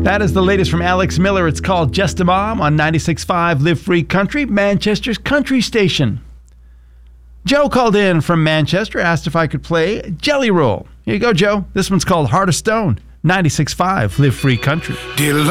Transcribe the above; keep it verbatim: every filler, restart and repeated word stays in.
That is the latest from Alex Miller. It's called Just a Mom on ninety-six point five Live Free Country, Manchester's country station. Joe called in from Manchester, asked if I could play Jelly Roll. Here you go, Joe. This one's called Heart of Stone, ninety-six point five Live Free Country. Dear